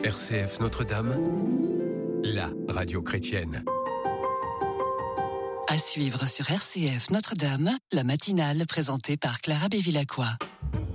RCF Notre-Dame, la radio chrétienne. À suivre sur RCF Notre-Dame, la matinale présentée par Clara Bévilacqua.